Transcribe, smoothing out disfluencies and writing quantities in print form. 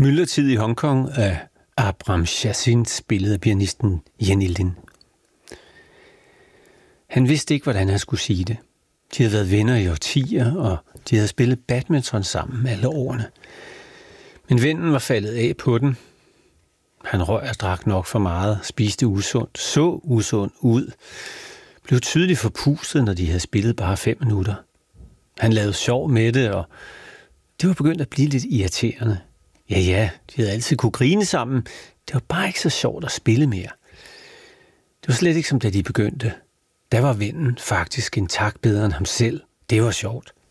Myldretid i Hongkong af Abram Chassin, spillet af pianisten Jenny Lin. Han vidste ikke, hvordan han skulle sige det. De havde været venner i årtier, og de havde spillet badminton sammen alle årene. Men vennen var faldet af på den. Han røg og drak nok for meget, spiste usundt, så usund ud, blev tydeligt forpustet, når de havde spillet bare 5 minutter. Han lavede sjov med det, og det var begyndt at blive lidt irriterende. Ja, de havde altid kunne grine sammen. Det var bare ikke så sjovt at spille mere. Det var slet ikke som da de begyndte. Der var vennen faktisk en tak bedre end ham selv. Det var sjovt.